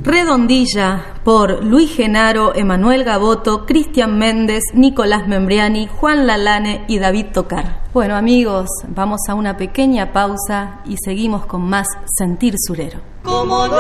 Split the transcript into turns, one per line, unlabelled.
Redondilla por Luis Genaro, Emanuel Gaboto, Cristian Méndez, Nicolás Membriani, Juan Lalane y David Tocar. Bueno, amigos, vamos a una pequeña pausa y seguimos con más Sentir Surero.